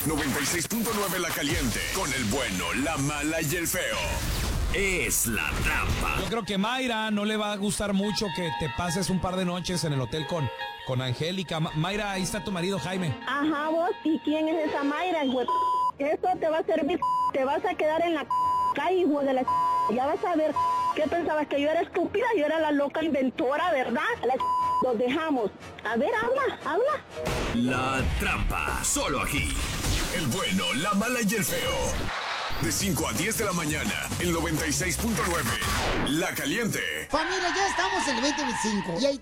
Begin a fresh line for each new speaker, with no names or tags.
96.9 La Caliente, con el bueno, la mala y el feo. Es la trampa.
Yo creo que Mayra no le va a gustar mucho que te pases un par de noches en el hotel con Angélica. Mayra, ahí está tu marido Jaime.
Ajá, vos, ¿y quién es esa Mayra, hijo de Esto te va a servir, te vas a quedar en la calle, hijo de la ya vas a ver. ¿Qué pensabas? Que yo era estúpida, yo era la loca inventora, ¿verdad? Los dejamos. A ver, habla.
La trampa, solo aquí. El bueno, la mala y el feo. De 5 a 10 de la mañana, el 96.9. La Caliente.
Familia, ya estamos en el 2025 y hay